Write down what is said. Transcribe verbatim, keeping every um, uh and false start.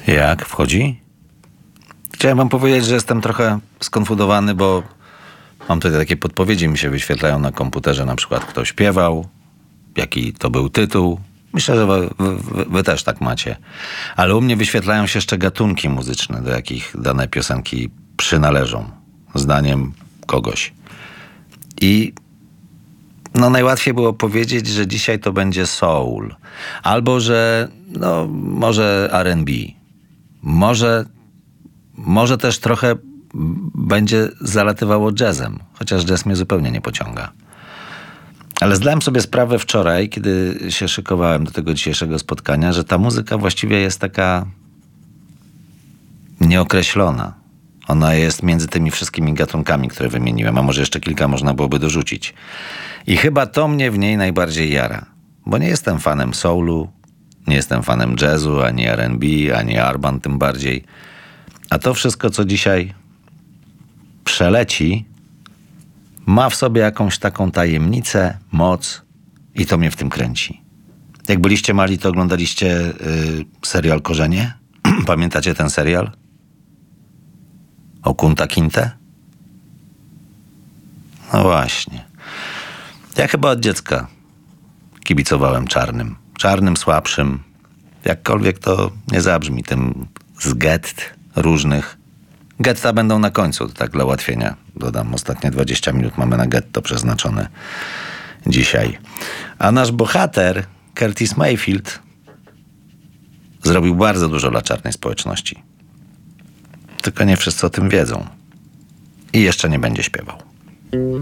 Jak wchodzi? Chciałem wam powiedzieć, że jestem trochę skonfudowany, bo mam tutaj takie podpowiedzi, mi się wyświetlają na komputerze, na przykład kto śpiewał, jaki to był tytuł. Myślę, że wy, wy, wy też tak macie. Ale u mnie wyświetlają się jeszcze gatunki muzyczne, do jakich dane piosenki przynależą, zdaniem kogoś. I no najłatwiej było powiedzieć, że dzisiaj to będzie soul. Albo, że no może R and B. Może, może też trochę będzie zalatywało jazzem. Chociaż jazz mnie zupełnie nie pociąga. Ale zdałem sobie sprawę wczoraj, kiedy się szykowałem do tego dzisiejszego spotkania, że ta muzyka właściwie jest taka nieokreślona. Ona jest między tymi wszystkimi gatunkami, które wymieniłem, a może jeszcze kilka można byłoby dorzucić. I chyba to mnie w niej najbardziej jara. Bo nie jestem fanem soulu, nie jestem fanem jazzu, ani R and B, ani urban tym bardziej. A to wszystko, co dzisiaj przeleci, ma w sobie jakąś taką tajemnicę, moc i to mnie w tym kręci. Jak byliście mali, to oglądaliście yy, serial Korzenie? Pamiętacie ten serial? O Kunta Kinte? No właśnie. Ja chyba od dziecka kibicowałem czarnym. Czarnym, słabszym. Jakkolwiek to nie zabrzmi tym z gett różnych. Getta będą na końcu, tak dla ułatwienia. Dodam, ostatnie dwadzieścia minut mamy na getto przeznaczone dzisiaj. A nasz bohater, Curtis Mayfield, zrobił bardzo dużo dla czarnej społeczności. Tylko nie wszyscy o tym wiedzą. I jeszcze nie będzie śpiewał.